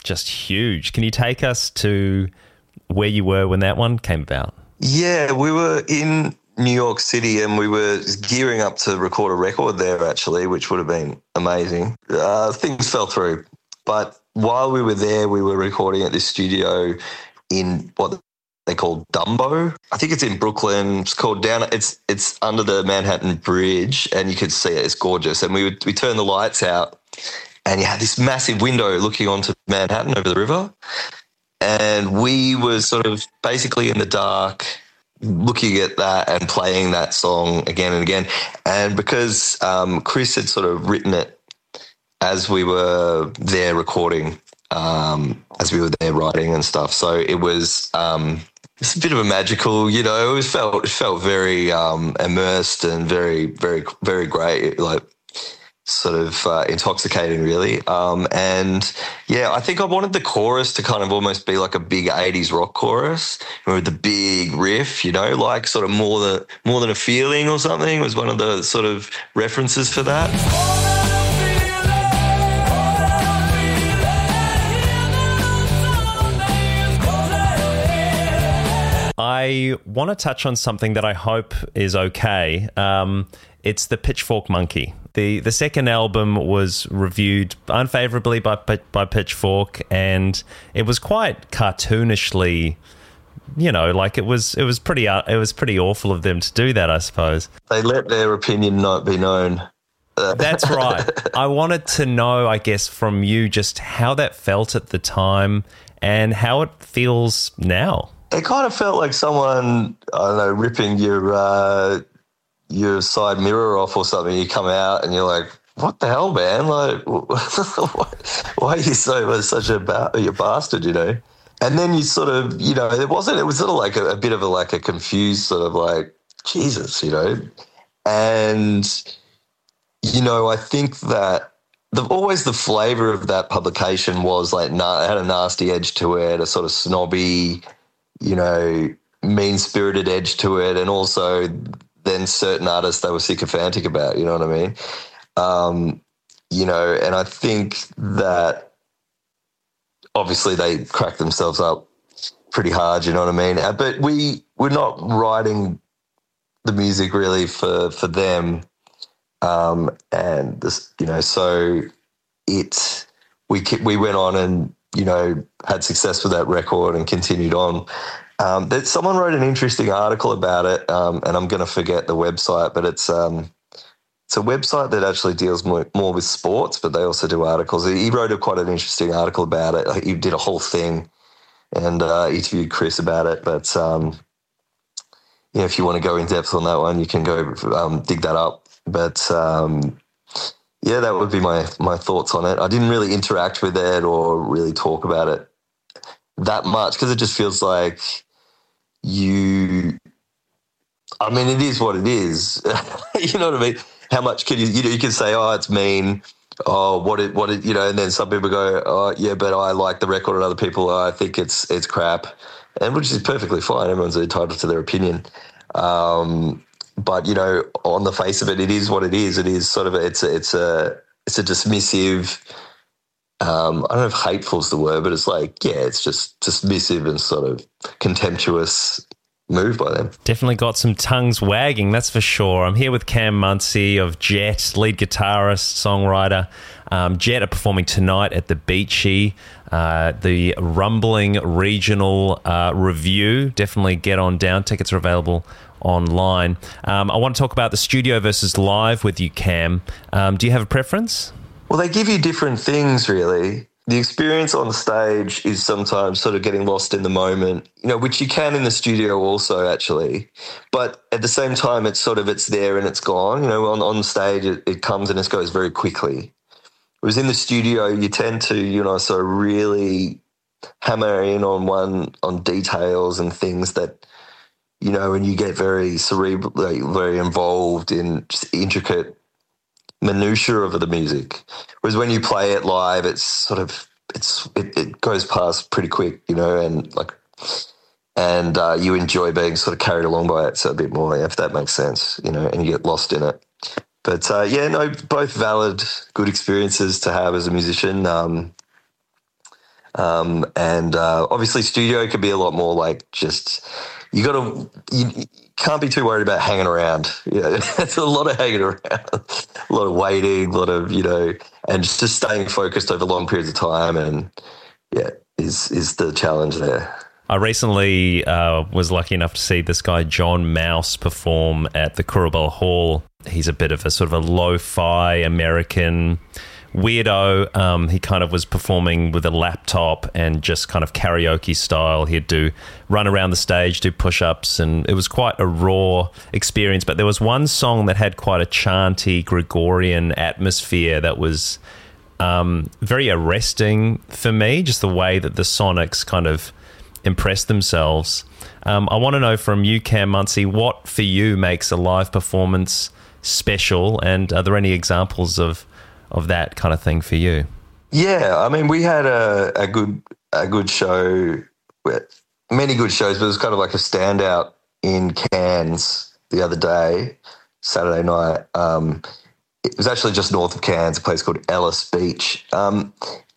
just huge. Can you take us to where you were when that one came about? Yeah, we were in New York City and we were gearing up to record a record there, actually, which would have been amazing. Things fell through. But while we were there, we were recording at this studio in what they call Dumbo. I think it's in Brooklyn. It's called down. It's under the Manhattan Bridge, and you could see it. It's gorgeous. And we turned the lights out, and you had this massive window looking onto Manhattan over the river. And we were sort of basically in the dark, looking at that and playing that song again and again. And because Chris had sort of written it as we were there recording, as we were there writing and stuff, so it was it's a bit of a magical, you know. It felt very immersed and very, very, very great, like sort of intoxicating, really. And yeah, I think I wanted the chorus to kind of almost be like a big 80s rock chorus with the big riff, you know, like sort of more than a feeling or something was one of the sort of references for that. I want to touch on something that I hope is okay. It's the Pitchfork Monkey. The second album was reviewed unfavorably by Pitchfork, and it was quite cartoonishly, you know, like it was pretty awful of them to do that, I suppose. They let their opinion not be known. That's right. I wanted to know, I guess, from you just how that felt at the time and how it feels now. It kind of felt like someone, I don't know, ripping your side mirror off or something. You come out and you're like, what the hell, man? Like, why are you such a bastard, you know? And then you sort of, you know, it was sort of like a bit of a confused sort of like, Jesus, you know? And, you know, I think that always the flavour of that publication was like, it had a nasty edge to it, a sort of snobby, you know, mean-spirited edge to it, and also then certain artists they were sycophantic about, you know what I mean? You know, and I think that obviously they cracked themselves up pretty hard, you know what I mean? But we're not writing the music really for them, and this, you know, so we went on and, you know, had success with that record and continued on. That someone wrote an interesting article about it, and I'm going to forget the website, but it's a website that actually deals more with sports, but they also do articles. He wrote quite an interesting article about it. He did a whole thing and interviewed Chris about it. But you know, if you want to go in depth on that one, you can go dig that up. But yeah, that would be my thoughts on it. I didn't really interact with it or really talk about it that much because it just feels like I mean, it is what it is. You know what I mean? How much can you can say, oh, it's mean, oh, what it, you know, and then some people go, oh, yeah, but I like the record, and other people, oh, I think it's crap, and which is perfectly fine. Everyone's entitled to their opinion. But, you know, on the face of it, it is what it is. It is sort of it's a dismissive, I don't know if hateful is the word, but it's like, yeah, it's just dismissive and sort of contemptuous move by them. Definitely got some tongues wagging, that's for sure. I'm here with Cam Muncie of Jet, lead guitarist, songwriter. Jet are performing tonight at the Beachy, the Rumbling Regional Review. Definitely get on down. Tickets are available online. I want to talk about the studio versus live with you, Cam. Do you have a preference? Well, they give you different things, really. The experience on stage is sometimes sort of getting lost in the moment, you know, which you can in the studio also, actually. But at the same time, it's there and it's gone. You know, on stage, it comes and it goes very quickly. Whereas in the studio, you tend to, you know, sort of really hammer in on details and things that, you know, and you get very cerebral, very involved in just intricate minutiae of the music. Whereas when you play it live, it's sort of it goes past pretty quick, you know, and you enjoy being sort of carried along by it so a bit more, if that makes sense, you know, and you get lost in it. But yeah, no, both valid, good experiences to have as a musician. And obviously studio could be a lot more like just, you can't be too worried about hanging around. It's a lot of hanging around, a lot of waiting, a lot of, and just staying focused over long periods of time. And is the challenge there. I recently was lucky enough to see this guy, John Mouse, perform at the Kurrabul Hall. He's a bit of a sort of a lo-fi American weirdo. He kind of was performing with a laptop and just kind of karaoke style. He'd run around the stage, do push-ups, and it was quite a raw experience. But there was one song that had quite a chanty Gregorian atmosphere that was very arresting for me, just the way that the sonics kind of impressed themselves. I want to know from you, Cam Muncie, what for you makes a live performance special, and are there any examples of that kind of thing for you? Yeah, I mean, we had a good show, many good shows, but it was kind of like a standout in Cairns the other day, Saturday night. It was actually just north of Cairns, a place called Ellis Beach. And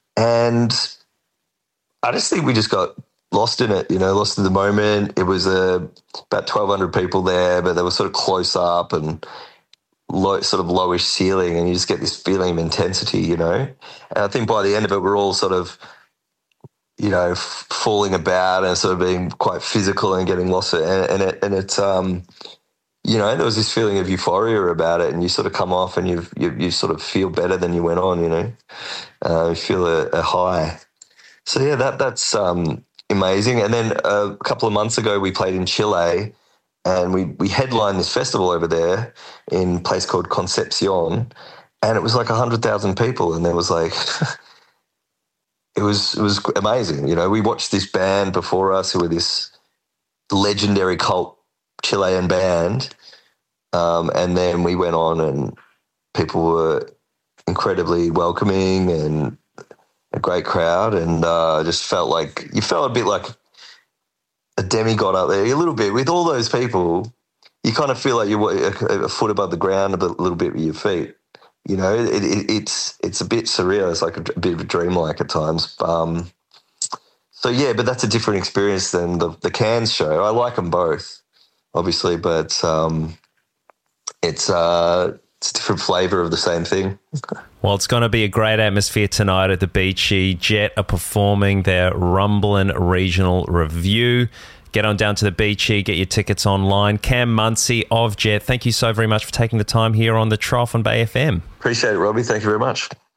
I just think we just got lost in it, lost in the moment. It was about 1,200 people there, but they were sort of close up and sort of lowish ceiling, and you just get this feeling of intensity, And I think by the end of it, we're all sort of, falling about and sort of being quite physical and getting lost in it. And it's, there was this feeling of euphoria about it, and you sort of come off and you sort of feel better than you went on, you feel a high. So yeah, that's amazing. And then a couple of months ago, we played in Chile, and we headlined this festival over there in a place called Concepcion, and it was like 100,000 people, and there was like, it was amazing. We watched this band before us who were this legendary cult Chilean band, and then we went on, and people were incredibly welcoming and a great crowd, and just felt a bit like a demigod up there, a little bit. With all those people, you kind of feel like you're a foot above the ground a little bit with your feet. It's a bit surreal. It's like a bit of a dreamlike at times. So yeah, but that's a different experience than the Cairns show. I like them both, obviously, but it's a different flavour of the same thing. Well, it's going to be a great atmosphere tonight at the Beachy. Jet are performing their Rumblin' Regional Review. Get on down to the Beachy, get your tickets online. Cam Muncie of Jet, thank you so very much for taking the time here on the Trough on Bay FM. Appreciate it, Robbie. Thank you very much.